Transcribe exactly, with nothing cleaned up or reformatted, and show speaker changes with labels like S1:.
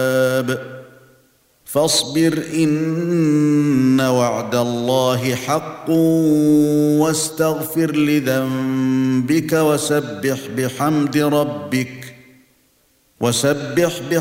S1: فاصبر إن وعد الله حق واستغفر لذنبك وسبح بحمد ربك وسبح